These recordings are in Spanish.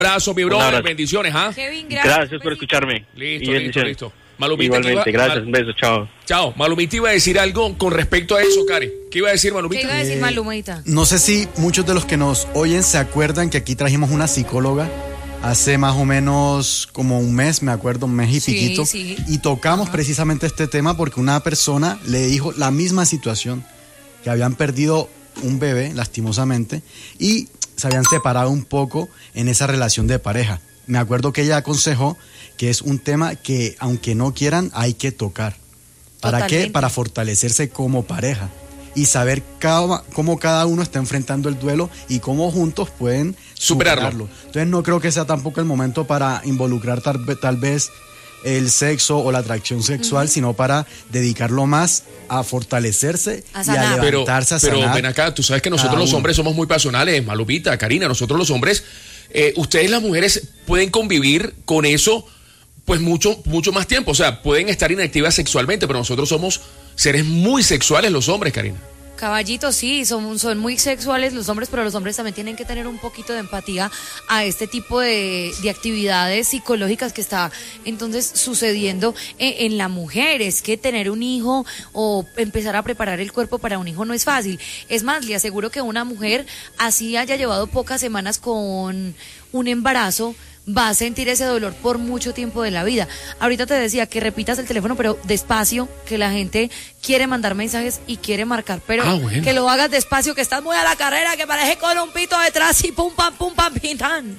Abrazo, mi brother, bendiciones, ¿ah? Kevin, gracias por escucharme. Listo. Malumita, igualmente, gracias, un beso, chao. Chao. Malumita iba a decir algo con respecto a eso, Karen. ¿Qué iba a decir Malumita? ¿Qué iba a decir Malumita? No sé si muchos de los que nos oyen se acuerdan que aquí trajimos una psicóloga hace más o menos como un mes, me acuerdo, un mes y piquito. Sí. Y tocamos precisamente este tema porque una persona le dijo la misma situación, que habían perdido un bebé, lastimosamente, y se habían separado un poco en esa relación de pareja. Me acuerdo que ella aconsejó que es un tema que, aunque no quieran, hay que tocar. ¿Para qué? Para fortalecerse como pareja y saber cómo cada uno está enfrentando el duelo y cómo juntos pueden superarlo. Entonces no creo que sea tampoco el momento para involucrar tal vez el sexo o la atracción sexual, sino para dedicarlo más a fortalecerse y a levantarse, a sanar. Pero ven acá, tú sabes que nosotros los hombres somos muy pasionales, Malupita, Karina, nosotros los hombres, ustedes las mujeres pueden convivir con eso pues mucho más tiempo, o sea, pueden estar inactivas sexualmente, pero nosotros somos seres muy sexuales los hombres, Karina. Caballito, sí, son muy sexuales los hombres, pero los hombres también tienen que tener un poquito de empatía a este tipo de actividades psicológicas que está entonces sucediendo en la mujer. Es que tener un hijo o empezar a preparar el cuerpo para un hijo no es fácil. Es más, le aseguro que una mujer así haya llevado pocas semanas con un embarazo, va a sentir ese dolor por mucho tiempo de la vida. Ahorita te decía que repitas el teléfono, pero despacio, que la gente quiere mandar mensajes y quiere marcar, pero que lo hagas despacio, que estás muy a la carrera, que parece con un pito detrás y pum, pam, pintan.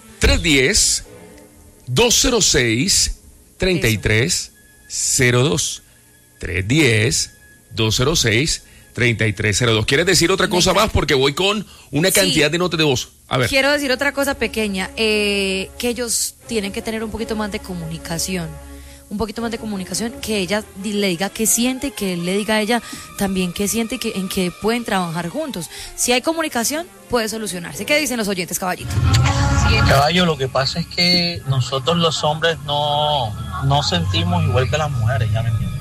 310-206-3302. 310-206-3302. ¿Quieres decir otra cosa más? Porque voy con una cantidad de notas de voz. A ver. Quiero decir otra cosa pequeña, que ellos tienen que tener un poquito más de comunicación, que ella le diga qué siente, que él le diga a ella también qué siente, que en qué pueden trabajar juntos. Si hay comunicación, puede solucionarse. ¿Qué dicen los oyentes, caballito? Caballo, lo que pasa es que nosotros los hombres no sentimos igual que las mujeres, ya me entiendes.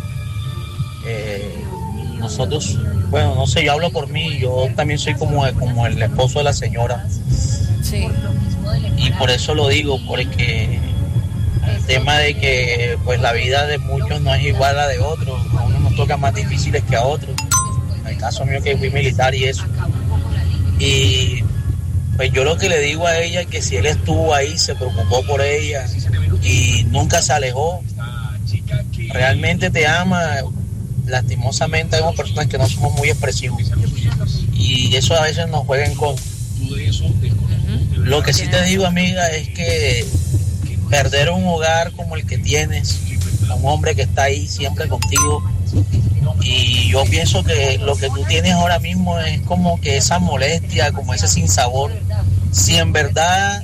Nosotros, bueno, no sé, yo hablo por mí, yo también soy como el esposo de la señora. Sí. Y por eso lo digo, porque el tema de que pues la vida de muchos no es igual a la de otros, a unos nos toca más difíciles que a otros. En el caso mío que fui militar y eso. Y pues yo lo que le digo a ella es que si él estuvo ahí, se preocupó por ella y nunca se alejó, realmente te ama. Lastimosamente hay personas que no somos muy expresivos y eso a veces nos juega en contra. Lo que sí te digo, amiga, es que perder un hogar como el que tienes, un hombre que está ahí siempre contigo, y yo pienso que lo que tú tienes ahora mismo es como que esa molestia, como ese sinsabor. Si en verdad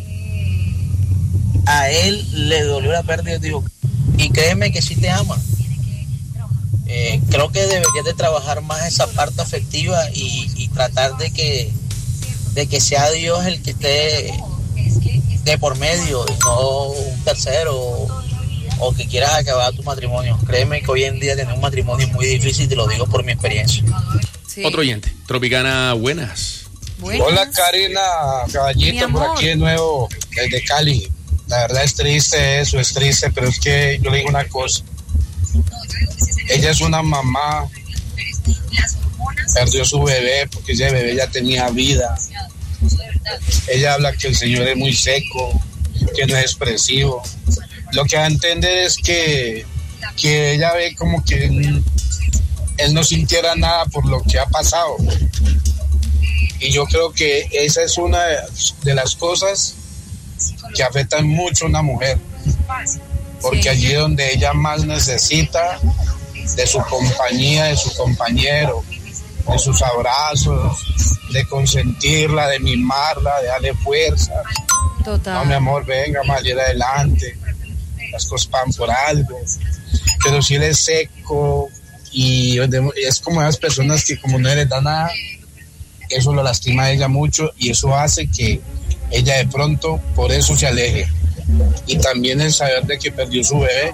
a él le dolió la pérdida, digo, y créeme que sí te ama. Creo que deberías de trabajar más esa parte afectiva y tratar de que sea Dios el que esté de por medio y no un tercero o que quieras acabar tu matrimonio. Créeme que hoy en día tener un matrimonio es muy difícil, te lo digo por mi experiencia. Sí. Otro oyente, Tropicana, buenas. Hola Karina, caballito, por aquí de nuevo, desde Cali. La verdad es triste eso, es triste, pero es que yo le digo una cosa. Ella es una mamá, perdió su bebé porque ese bebé ya tenía vida. Ella habla que el señor es muy seco, que no es expresivo. Lo que va a entender es que ella ve como que él no sintiera nada por lo que ha pasado. Y yo creo que esa es una de las cosas que afectan mucho a una mujer. Porque allí donde ella más necesita de su compañía, de su compañero, de sus abrazos, de consentirla, de mimarla, de darle fuerza. Total. No, mi amor, venga, más ir adelante. Las cosas van por algo. Pero si él es seco y es como esas personas que como no les da nada, eso lo lastima a ella mucho y eso hace que ella de pronto por eso se aleje. Y también el saber de que perdió su bebé,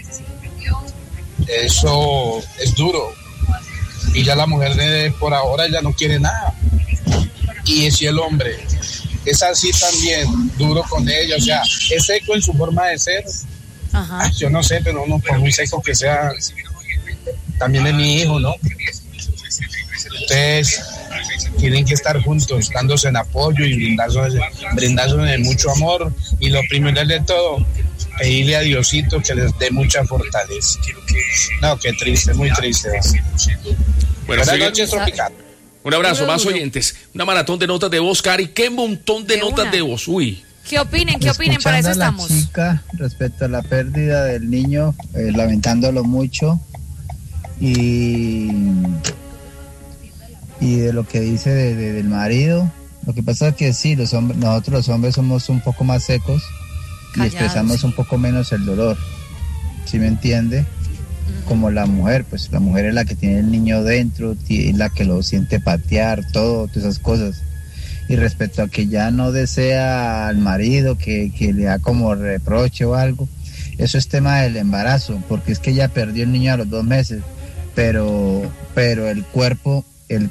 eso es duro. Y ya la mujer por ahora ya no quiere nada. Y si el hombre es así también, duro con ella, o sea, es seco en su forma de ser. Ajá. Yo no sé, pero uno por muy seco que sea, también es mi hijo, ¿no? Entonces, tienen que estar juntos, dándose en apoyo y brindándose mucho amor. Y lo primero de todo, pedirle a Diosito que les dé mucha fortaleza. No, qué triste, muy triste. Bueno, buenas noches, Tropical. Un abrazo, Duro, más duro. oyentes. Una maratón de notas de voz, Cari. Qué montón de De notas una. de voz. Uy. ¿Qué opinen? Para eso Escuchando a la estamos. chica respecto a la pérdida del niño, lamentándolo mucho, y de lo que dice del marido. Lo que pasa es que sí, nosotros los hombres somos un poco más secos y Callados. expresamos un poco menos el dolor, ¿sí me entiende? Como la mujer, pues la mujer es la que tiene el niño dentro, es la que lo siente patear, todas esas cosas. Y respecto a que ya no desea al marido, que le da como reproche o algo, eso es tema del embarazo, porque es que ella perdió el niño a los 2 meses, pero el cuerpo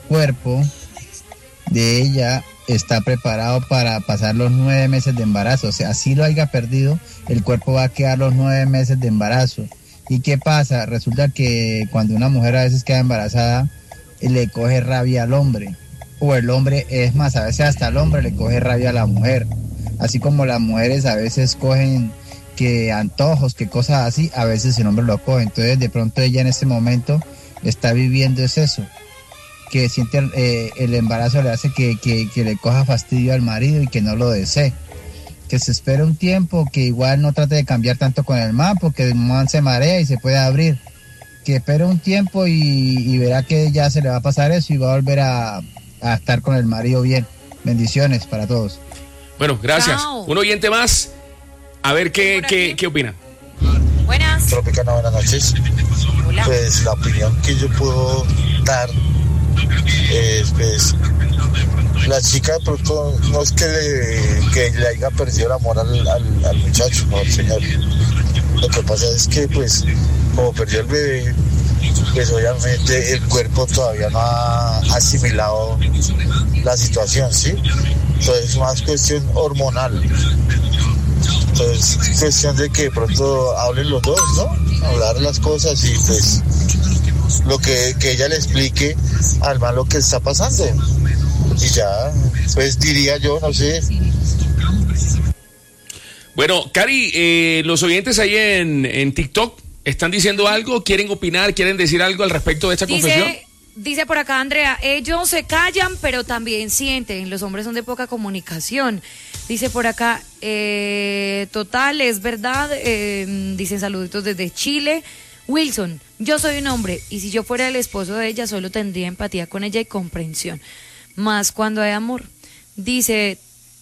de ella está preparado para pasar los 9 meses de embarazo. O sea, así lo haya perdido, el cuerpo va a quedar los 9 meses de embarazo. ¿Y qué pasa? Resulta que cuando una mujer a veces queda embarazada, le coge rabia al hombre. O el hombre, es más, a veces hasta el hombre le coge rabia a la mujer. Así como las mujeres a veces cogen que antojos, que cosas así, a veces el hombre lo coge. Entonces de pronto ella en este momento está viviendo es eso, que siente el embarazo le hace que le coja fastidio al marido y que no lo desee. Que se espere un tiempo, que igual no trate de cambiar tanto con el man, porque el man se marea y se puede abrir. Que espere un tiempo y verá que ya se le va a pasar eso y va a volver a estar con el marido bien. Bendiciones para todos. Bueno, gracias. Chao. Un oyente más. A ver qué opina. Buenas. Tropicana, buenas noches. Hola. Pues la opinión que yo puedo dar es, pues, la chica de pronto no es que le haya perdido el amor al muchacho, no al señor. Lo que pasa es que, pues, como perdió el bebé, pues obviamente el cuerpo todavía no ha asimilado la situación, ¿sí? Entonces es más cuestión hormonal. Entonces es cuestión de que de pronto hablen los dos, ¿no? Hablar las cosas y pues lo que ella le explique al man lo que está pasando. Y ya, pues diría yo, no sé. Bueno, Cari, los oyentes ahí en TikTok están diciendo algo, quieren opinar, quieren decir algo al respecto de esta confesión. Dice por acá Andrea, ellos se callan pero también sienten, los hombres son de poca comunicación. Dice por acá, total, es verdad, dicen saluditos desde Chile. Wilson, yo soy un hombre y si yo fuera el esposo de ella solo tendría empatía con ella y comprensión, más cuando hay amor. Dice,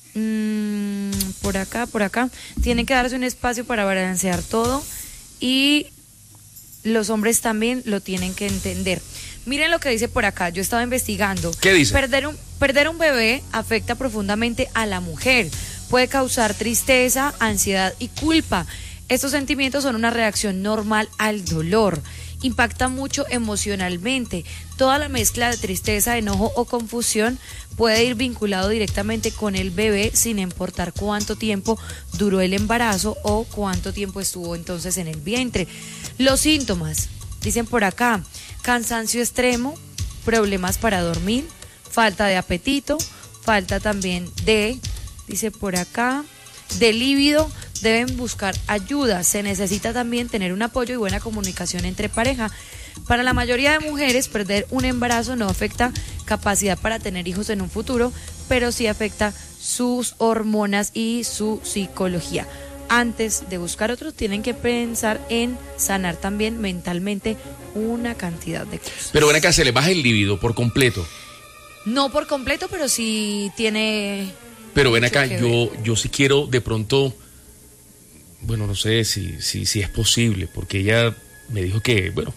por acá, tienen que darse un espacio para balancear todo y los hombres también lo tienen que entender. Miren lo que dice por acá, yo estaba investigando. ¿Qué dice? Perder un bebé afecta profundamente a la mujer. Puede causar tristeza, ansiedad y culpa. Estos sentimientos son una reacción normal al dolor. Impacta mucho emocionalmente. Toda la mezcla de tristeza, enojo o confusión puede ir vinculado directamente con el bebé sin importar cuánto tiempo duró el embarazo o cuánto tiempo estuvo entonces en el vientre. Los síntomas, dicen por acá, cansancio extremo, problemas para dormir, falta de apetito, falta también dice por acá, de líbido. Deben buscar ayuda, se necesita también tener un apoyo y buena comunicación entre pareja. Para la mayoría de mujeres, perder un embarazo no afecta capacidad para tener hijos en un futuro, pero sí afecta sus hormonas y su psicología. Antes de buscar otros, tienen que pensar en sanar también mentalmente una cantidad de cosas. Pero ven acá, se le baja el líbido por completo. No por completo, pero sí tiene... Pero ven acá, mucho que yo sí quiero de pronto, bueno, no sé si es posible, porque ella me dijo que, bueno,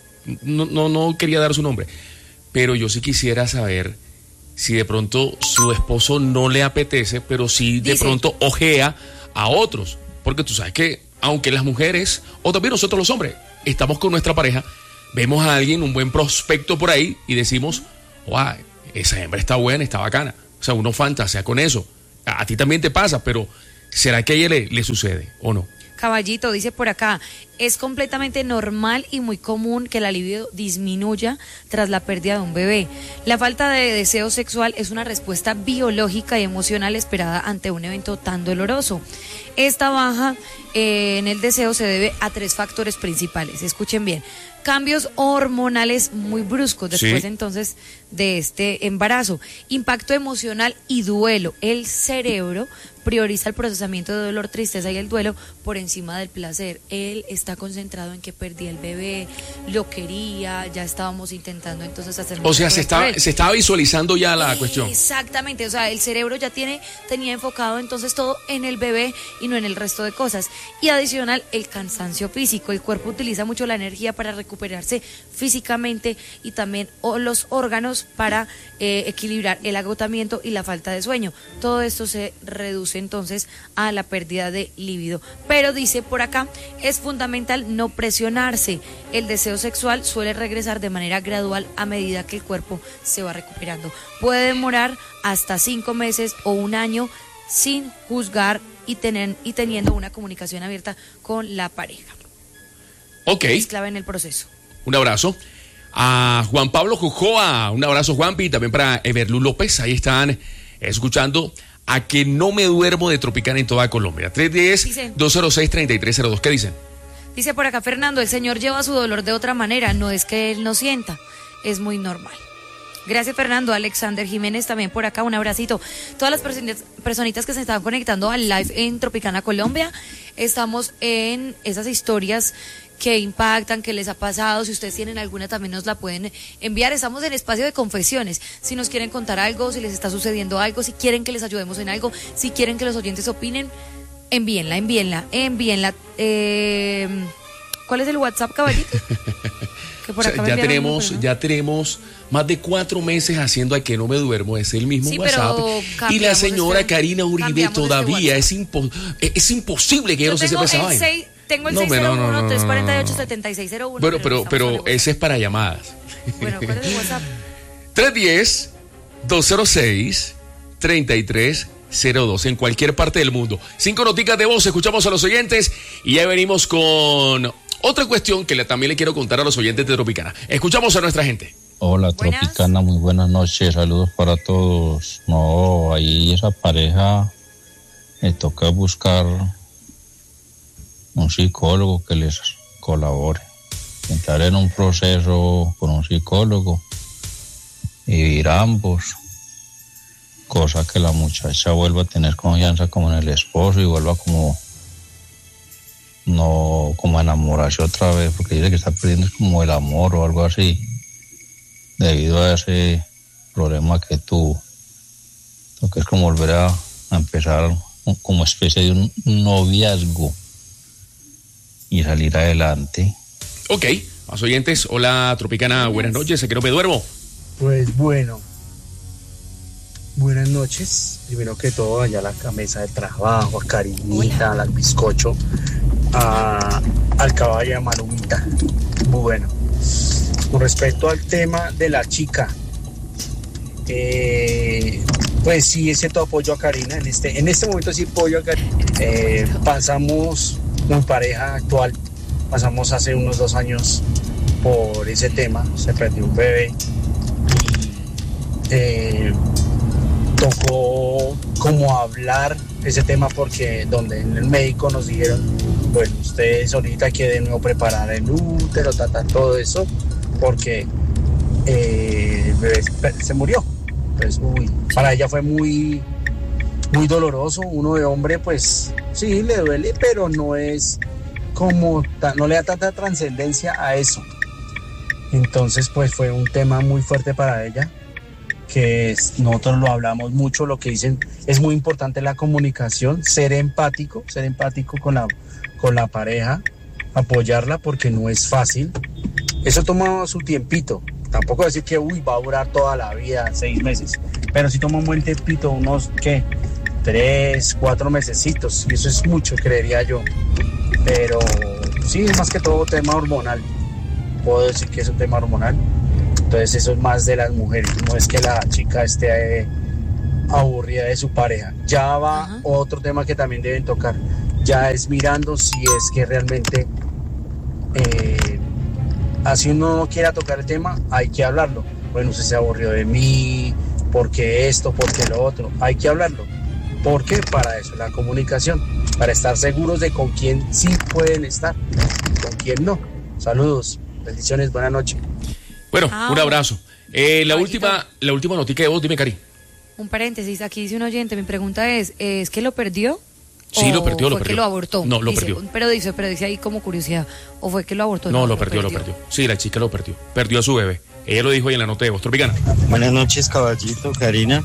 no quería dar su nombre, pero yo sí quisiera saber si de pronto su esposo no le apetece, pero sí de pronto ojea a otros, porque tú sabes que aunque las mujeres, o también nosotros los hombres, estamos con nuestra pareja, vemos a alguien, un buen prospecto por ahí y decimos, wow, esa hembra está buena, está bacana, o sea, uno fantasea con eso, a ti también te pasa, pero ¿será que a ella le sucede o no? Caballito dice por acá, es completamente normal y muy común que la libido disminuya tras la pérdida de un bebé. La falta de deseo sexual es una respuesta biológica y emocional esperada ante un evento tan doloroso. Esta baja en el deseo se debe a 3 factores principales. Escuchen bien. Cambios hormonales muy bruscos después entonces de este embarazo, impacto emocional y duelo. El cerebro prioriza el procesamiento de dolor, tristeza y el duelo por encima del placer. Él está concentrado en que perdí el bebé, lo quería, ya estábamos intentando entonces hacer... O sea, se estaba visualizando ya la cuestión. Exactamente, o sea, el cerebro ya tenía enfocado entonces todo en el bebé y no en el resto de cosas. Y adicional, el cansancio físico. El cuerpo utiliza mucho la energía para recuperarse físicamente y también los órganos para equilibrar el agotamiento y la falta de sueño. Todo esto se reduce entonces a la pérdida de líbido. Pero dice por acá, es fundamental no presionarse. El deseo sexual suele regresar de manera gradual a medida que el cuerpo se va recuperando. Puede demorar hasta 5 meses o 1 año sin juzgar y teniendo una comunicación abierta con la pareja. Ok. Es clave en el proceso. Un abrazo a Juan Pablo Jujoa, un abrazo Juanpi, también para Everlu López, ahí están escuchando A que no me duermo de Tropicana en toda Colombia. 310-206-3302, ¿qué dicen? Dice por acá Fernando, el señor lleva su dolor de otra manera, no es que él no sienta, es muy normal. Gracias Fernando. Alexander Jiménez también por acá, un abracito. Todas las personitas que se están conectando al live en Tropicana Colombia, estamos en esas historias que impactan, que les ha pasado. Si ustedes tienen alguna también nos la pueden enviar. Estamos en espacio de confesiones. Si nos quieren contar algo, si les está sucediendo algo, si quieren que les ayudemos en algo, si quieren que los oyentes opinen, envíenla. ¿Cuál es el WhatsApp, caballito? Que por acá ya tenemos más de 4 meses haciendo A que no me duermo, es el mismo WhatsApp. Y la señora Karina Uribe todavía es imposible que ella no se sepa esa vaina. Tengo el 601-348-7601. Bueno, pero ese es para llamadas. Bueno, ¿cuál es el WhatsApp? 310-206-3302 en cualquier parte del mundo. 5 noticas de voz, escuchamos a los oyentes y ya venimos con otra cuestión que también le quiero contar a los oyentes de Tropicana. Escuchamos a nuestra gente. Hola, buenas. Tropicana, muy buenas noches, saludos para todos. No, ahí esa pareja le toca buscar un psicólogo que les colabore, entrar en un proceso con un psicólogo y vivir ambos, cosa que la muchacha vuelva a tener confianza como en el esposo y vuelva como a enamorarse otra vez, porque dice que está perdiendo como el amor o algo así debido a ese problema que tuvo, lo que es como volver a empezar como especie de un noviazgo y salir adelante. Ok, más oyentes. Hola Tropicana, buenas noches, ¿a que no me duermo? Pues bueno, buenas noches. Primero que todo, allá a la mesa de trabajo, a Karinita, al bizcocho, al caballo de Malumita. Bueno, con respecto al tema de la chica, pues sí, ese todo apoyo a Karina. En este momento sí apoyo a Karina. Pasamos con pareja actual, pasamos hace unos 2 años por ese tema, se perdió un bebé y tocó como hablar ese tema porque donde en el médico nos dijeron, bueno, ustedes ahorita hay que de nuevo preparar el útero, todo eso, porque el bebé se murió. Entonces, para ella fue muy doloroso. Uno de hombre, pues sí, le duele, pero no es como, no le da tanta trascendencia a eso. Entonces, pues fue un tema muy fuerte para ella, que nosotros lo hablamos mucho, lo que dicen, es muy importante la comunicación, ser empático con la pareja, apoyarla porque no es fácil. Eso toma su tiempito, tampoco decir que va a durar toda la vida, 6 meses, pero sí toma un buen tiempito, unos, 3, 4 mesecitos, y eso es mucho, creería yo. Pero sí, es más que todo tema hormonal. Puedo decir que es un tema hormonal. Entonces eso es más de las mujeres. No es que la chica esté aburrida de su pareja. Ya va otro tema que también deben tocar. Ya es mirando si es que realmente, así uno no quiera tocar el tema, hay que hablarlo. Bueno, usted se aburrió de mí, porque esto, porque lo otro. Hay que hablarlo. ¿Por qué? Para eso, la comunicación. Para estar seguros de con quién sí pueden estar y con quién no. Saludos, bendiciones, buenas noches. Bueno, un abrazo. La última noticia de voz, dime, Cari. Un paréntesis, aquí dice un oyente, mi pregunta ¿es que lo perdió? Sí, lo perdió, ¿Fue que lo abortó? No, lo dice, perdió. Pero dice ahí como curiosidad, ¿o fue que lo abortó? No, lo perdió. Sí, la chica lo perdió. Perdió a su bebé. Ella lo dijo ahí en la nota de voz. Tropicana. Buenas noches, caballito, Karina.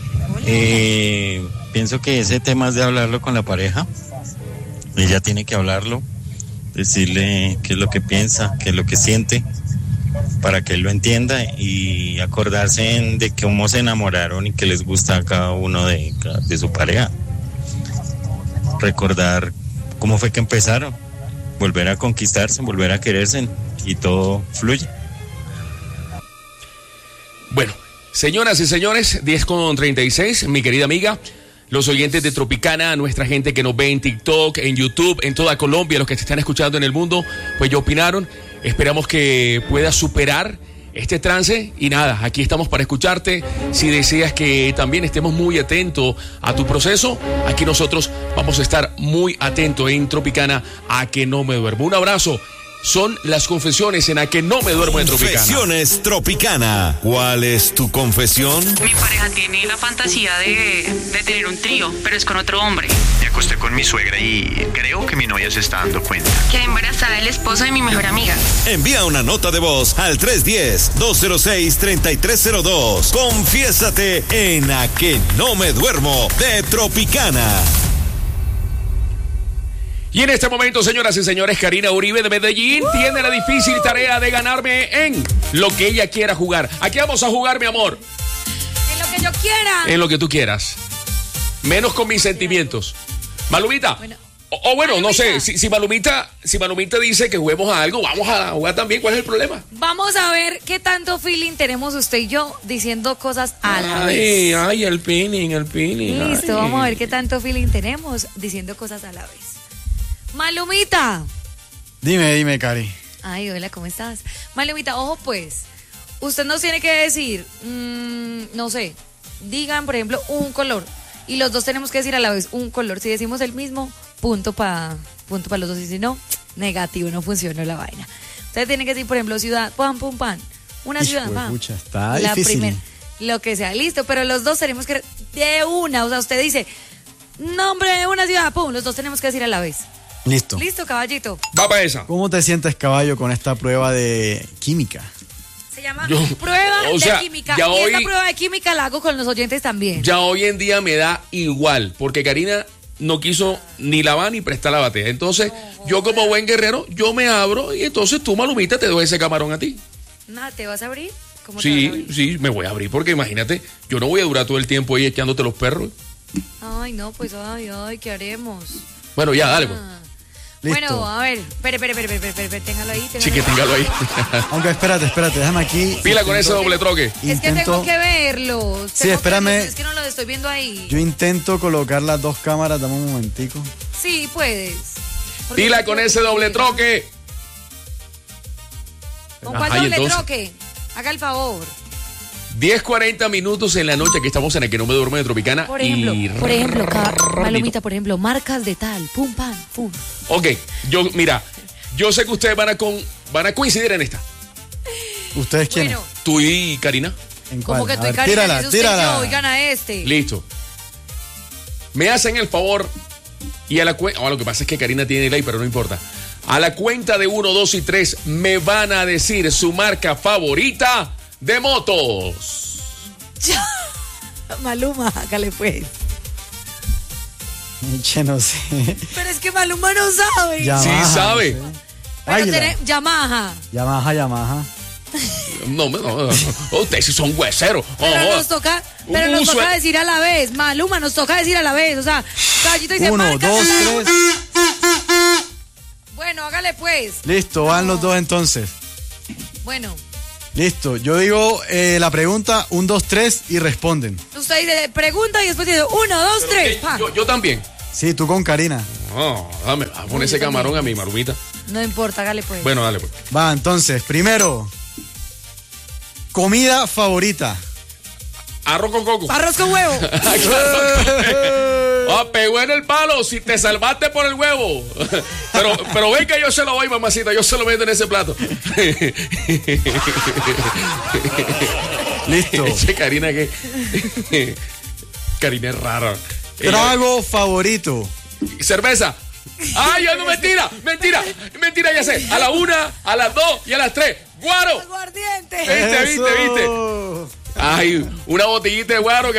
Pienso que ese tema es de hablarlo con la pareja. Ella tiene que hablarlo, decirle qué es lo que piensa, qué es lo que siente, para que él lo entienda y acordarse de cómo se enamoraron y qué les gusta a cada uno de su pareja. Recordar cómo fue que empezaron, volver a conquistarse, volver a quererse y todo fluye. Bueno, señoras y señores, 10:36, mi querida amiga, los oyentes de Tropicana, nuestra gente que nos ve en TikTok, en YouTube, en toda Colombia, los que te están escuchando en el mundo, pues ya opinaron. Esperamos que puedas superar este trance y nada, aquí estamos para escucharte. Si deseas que también estemos muy atentos a tu proceso, aquí nosotros vamos a estar muy atentos en Tropicana a que no me duermo. Un abrazo. Son las confesiones en A que no me duermo en Tropicana. Confesiones Tropicana. ¿Cuál es tu confesión? Mi pareja tiene la fantasía de tener un trío, pero es con otro hombre. Me acosté con mi suegra y creo que mi novia se está dando cuenta. Quedé embarazada del esposo de mi mejor amiga. Envía una nota de voz al 310-206-3302. Confiésate en A que no me duermo de Tropicana. Y en este momento, señoras y señores, Karina Uribe de Medellín tiene la difícil tarea de ganarme en lo que ella quiera jugar. Aquí vamos a jugar, mi amor. En lo que yo quiera. En lo que tú quieras. Menos con mis sentimientos. Malumita. Bueno, no sé, si Malumita dice que juguemos a algo, vamos a jugar también. ¿Cuál es el problema? Vamos a ver qué tanto feeling tenemos usted y yo diciendo cosas a la vez. Ay, el pinning. Listo, vamos a ver qué tanto feeling tenemos diciendo cosas a la vez. Malumita. Dime, Cari. Ay, hola, ¿cómo estás? Malumita, ojo pues, usted nos tiene que decir, no sé, digan, por ejemplo, un color. Y los dos tenemos que decir a la vez un color. Si decimos el mismo, punto para los dos. Y si no, negativo, no funcionó la vaina. Usted tiene que decir, por ejemplo, ciudad, pam, pum, pan. Una ciudad, pam. Pucha, está la difícil. primera, lo que sea, listo. Pero los dos tenemos que, de una, o sea, usted dice, nombre de una ciudad, pum, los dos tenemos que decir a la vez. Listo. Listo, caballito. Va para esa. ¿Cómo te sientes, caballo, con esta prueba de química? Se llama prueba de química. Ya y hoy, esta prueba de química la hago con los oyentes también. Ya hoy en día me da igual, porque Karina no quiso ni lavar ni prestar la batea. Entonces, yo como buen guerrero, yo me abro y entonces tú, Malumita, te doy ese camarón a ti. Nada, ¿te vas a abrir? ¿Cómo te vas a abrir? Sí, me voy a abrir, porque imagínate, yo no voy a durar todo el tiempo ahí echándote los perros. Ay, no, pues, ¿qué haremos? Bueno, ya, dale, pues. Listo. Bueno, a ver, espere, téngalo ahí. Sí, que téngalo ahí. Aunque espérate, déjame aquí. Pila con ese doble troque. Es que tengo que verlo. Sí, espérame. Es que no lo estoy viendo ahí. Yo intento colocar las dos cámaras, dame un momentico. Sí, puedes. Pila con ese doble troque. ¿Con cuál doble troque? Haga el favor. 10:40 minutos en la noche, aquí estamos en el que no me duermo de Tropicana. Por ejemplo, Malumita, por ejemplo, marcas de tal, pum, pam, pum. Ok, yo sé que ustedes van a coincidir en esta. ¿Ustedes quiénes? Bueno, ¿Tú y Karina? ¿En cuál? ¿cómo que tú y Karina? Tírala. Yo, y gana este. Listo. Me hacen el favor y a la cuenta, lo que pasa es que Karina tiene ley, pero no importa. A la cuenta de 1, 2 y 3 me van a decir su marca favorita de motos. Maluma, hágale pues. Yo no sé. Pero es que Maluma no sabe. Yamaha, sí sabe. No sé. Pero Yamaha. No, ustedes sí son hueseros. Pero nos toca decir a la vez. Maluma, nos toca decir a la vez. O sea, Caballito dice 1, 2, 3. Bueno, hágale pues. Listo, van los dos entonces. Bueno. Listo, yo digo la pregunta 1, 2, 3 y responden. Usted dice pregunta y después dice 1, 2, 3. Yo también. Sí, tú con Karina. No, dame, pon ese camarón a mi Marumita. No importa, hágale pues. Bueno, dale pues. Va, entonces, primero, comida favorita. Arroz con coco. Arroz con huevo. Pegó en el palo, si te salvaste por el huevo. Pero ven que yo se lo doy, mamacita, yo se lo meto en ese plato. Listo. Karina, que Karina es rara. Trago favorito. Cerveza. Ay, no, mentira, ya sé. A la 1, a las 2 y a las 3. ¡Guaro! Aguardiente. ¿Viste? Ay, una botellita de guaro.